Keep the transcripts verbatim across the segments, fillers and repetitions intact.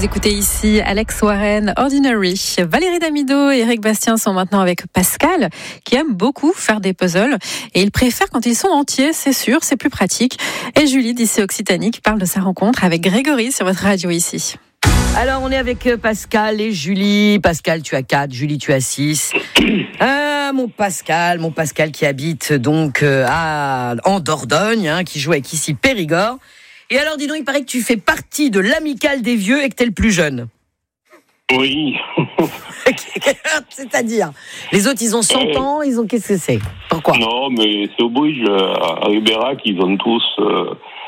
Vous écoutez ici Alex Warren, Ordinary. Valérie Damido et Eric Bastien sont maintenant avec Pascal, qui aime beaucoup faire des puzzles. Et il préfère quand ils sont entiers, c'est sûr, c'est plus pratique. Et Julie, d'ici Occitanie, qui parle de sa rencontre avec Grégory sur votre radio ici. Alors, on est avec Pascal et Julie. Pascal, tu as quatre, Julie, tu as six. Ah, mon Pascal, mon Pascal qui habite donc euh, à, en Dordogne, hein, qui joue avec ici Périgord. Et alors, dis donc, il paraît que tu fais partie de l'amicale des vieux et que t'es le plus jeune. Oui. C'est-à-dire, les autres, ils ont cent ans, ils ont... Qu'est-ce que c'est ? Pourquoi ? Non, mais c'est oblige. À Ribérac, ils ont tous euh,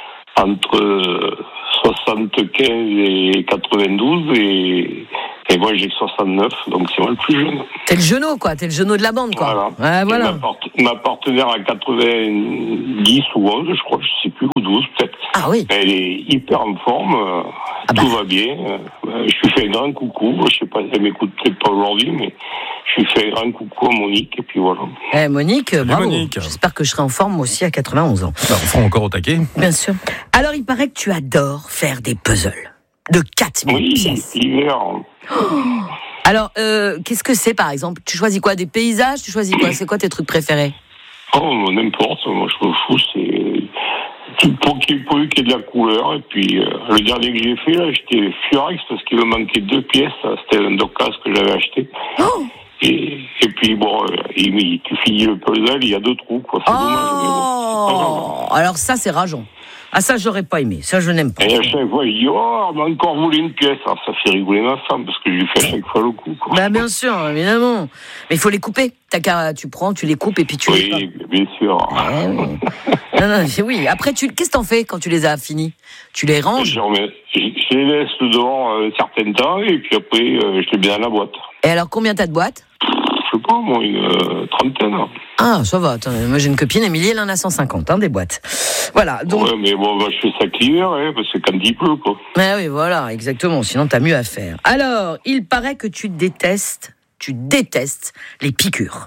entre soixante-quinze et quatre-vingt-douze et... Et moi, j'ai soixante-neuf, donc c'est moi le plus jeune. T'es le genou, quoi. T'es le genou de la bande, quoi. Voilà. Ouais, voilà. Ma, part- ma partenaire a quatre-vingt-dix ou onze, je crois, je sais plus, ou douze peut-être. Ah oui. Elle est hyper en forme, euh, ah bah. tout va bien. Euh, je lui fais un grand coucou. Je sais pas si elle m'écoute peut-être pas aujourd'hui, mais je lui fais un grand coucou à Monique, et puis voilà. Eh, Monique, bravo. Monique. J'espère que je serai en forme moi aussi à quatre-vingt-onze ans. Bah, on fera encore au taquet. Bien sûr. Alors, il paraît que tu adores faire des puzzles de quatre mille Oui, pièces. l'hiver. Oh. Alors, euh, qu'est-ce que c'est, par exemple ? Tu choisis quoi ? Des paysages ? Tu choisis quoi ? C'est quoi tes trucs préférés ? Oh, n'importe. Moi, je me fous, c'est... Pour qu'il y ait de la couleur. Et puis, euh, le dernier que j'ai fait, là, j'étais furax parce qu'il me manquait deux pièces. C'était un docas que j'avais acheté. Oh. Et, et puis, bon, euh, il, tu finis le puzzle, il y a deux trous, quoi. C'est oh dommage. Mais bon, c'est alors ça, c'est rageant. Ah, ça, j'aurais pas aimé. Ça, je n'aime pas. Et à chaque fois, il dit, oh, on m'a encore volé une pièce. Alors, ça fait rigoler ma femme, parce que je lui fais à chaque fois le coup, quoi. Bah, bien sûr, évidemment. Mais il faut les couper. T'as qu'à, tu prends, tu les coupes et puis tu oui, les Oui, bien sûr. Ouais, oui. non, non, oui. Après, tu, qu'est-ce que t'en fais quand tu les as finis ? Tu les ranges ? Je, remets, je, je les laisse dehors un certain temps, et puis après, euh, je les mets dans la boîte. Et alors, combien t'as de boîtes ? Je sais pas, moi, une euh, trentaine. Ah, ça va. Attends, moi, j'ai une copine, Émilie, elle en a cent cinquante, hein, des boîtes. Voilà. Donc... Ouais, mais bon, bah, je fais ça l'hiver, hein, parce que quand il pleut, quoi. Ah oui, voilà, exactement. Sinon, t'as mieux à faire. Alors, il paraît que tu détestes, tu détestes les piqûres.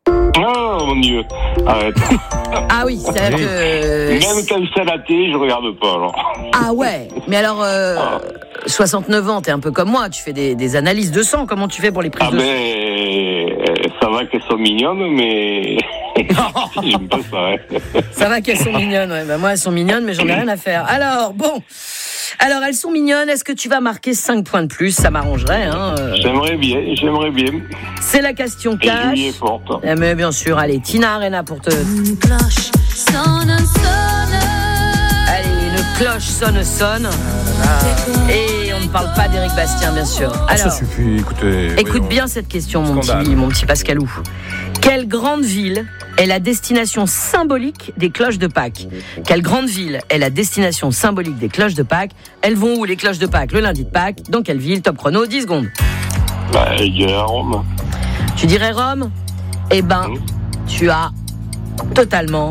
Oh, mon Dieu. Arrête. Ah oui, c'est vrai que... Même quand c'est à la télé, je regarde pas, alors. Ah ouais. Mais alors, euh, ah. soixante-neuf ans, t'es un peu comme moi, tu fais des, des analyses de sang. Comment tu fais pour les prises ah de sang ? Ah ben, ça va qu'elles sont mignonnes, mais... J'aime pas ça, hein. Ça va qu'elles sont mignonnes, ouais. Ben moi, elles sont mignonnes, mais j'en ai rien à faire. Alors, bon... Alors, elles sont mignonnes. Est-ce que tu vas marquer cinq points de plus ? Ça m'arrangerait. Hein j'aimerais bien, j'aimerais bien. C'est la question cash. Et Julie est forte. Eh mais bien sûr, allez, Tina Arena pour te... Une cloche sonne, sonne. Allez, une cloche sonne, sonne. Et on ne parle pas d'Éric Bastien, bien sûr. Alors, ça suffit, écoutez... Écoute voyons. bien cette question, mon Scandale. petit, mon petit Pascalou. Quelle grande ville est la destination symbolique des cloches de Pâques ? Quelle grande ville est la destination symbolique des cloches de Pâques ? Elles vont où, les cloches de Pâques, le lundi de Pâques ? Dans quelle ville ? Top chrono, dix secondes. Bah, je dirais à Rome. Tu dirais Rome ? Eh ben, mmh. tu as totalement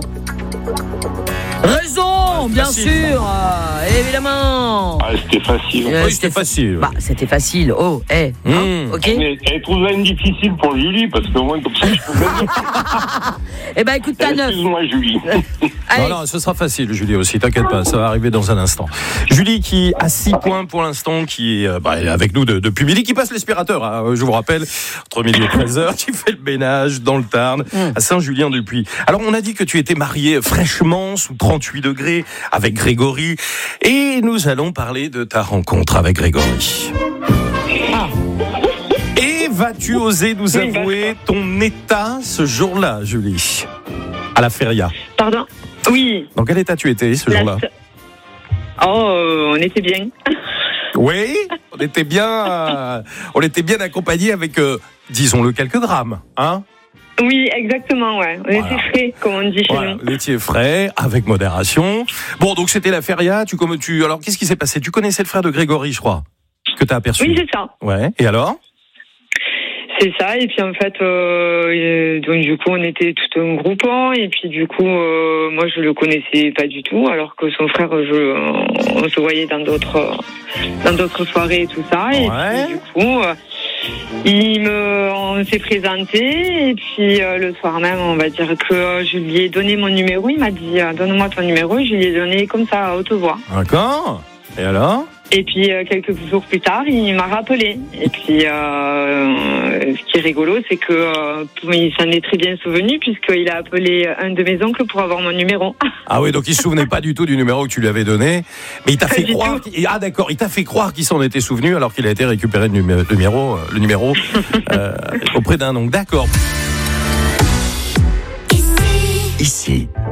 raison, bien facile, sûr, euh, évidemment. Ah, c'était facile. Euh, oui, c'était facile. Bah, c'était facile. Oh, eh, hey, mmh. hein, ok. Mais elle trouve ça difficile pour Julie, parce qu'au moins, comme ça, je peux gagner. Eh ben, écoute, t'as neuf. Excuse-moi, Julie. Non, non, ce sera facile, Julie aussi, t'inquiète pas, ça va arriver dans un instant. Julie qui a six points pour l'instant, qui est bah, avec nous de, depuis midi, qui passe l'aspirateur, hein, je vous rappelle, entre midi et treize heures, qui fait le ménage dans le Tarn, mmh. à Saint-Julien-du-Puy. Alors, on a dit que tu étais mariée fraîchement, sous trente-huit degrés, avec Grégory, et nous allons parler de ta rencontre avec Grégory. Ah. Et vas-tu oser nous avouer ton état ce jour-là, Julie ? À la feria. Pardon ? Oui. Dans quel état tu étais ce La... jour-là ? Oh, euh, on était bien. Oui, on était bien, euh, on était bien accompagnés avec, euh, disons-le, quelques grammes, hein ? Oui, exactement, ouais. On voilà. était frais, comme on dit chez voilà, nous. Vous étiez frais, avec modération. Bon, donc c'était la feria. Tu, comme, tu, alors, qu'est-ce qui s'est passé ? Tu connaissais le frère de Grégory, je crois, que tu as aperçu. Oui, c'est ça. Ouais. Et alors ? C'est ça, et puis en fait, euh, donc du coup, on était tout un groupement, et puis du coup, euh, moi, je le connaissais pas du tout, alors que son frère, je, on se voyait dans d'autres, dans d'autres soirées et tout ça, et ouais. puis du coup, euh, il me, on s'est présenté, et puis euh, le soir même, on va dire que je lui ai donné mon numéro, il m'a dit, donne-moi ton numéro, et je lui ai donné comme ça à haute voix. D'accord. Et alors ? Et puis euh, quelques jours plus tard, il m'a rappelé. Et puis, euh, ce qui est rigolo, c'est que euh, il s'en est très bien souvenu puisqu'il a appelé un de mes oncles pour avoir mon numéro. Ah oui, donc il se souvenait pas du tout du numéro que tu lui avais donné, mais il t'a fait du croire. tout. qu'il- Ah d'accord, il t'a fait croire qu'il s'en était souvenu alors qu'il a été récupéré le numé- le numéro, le numéro euh, auprès d'un oncle. D'accord. Ici, Ici,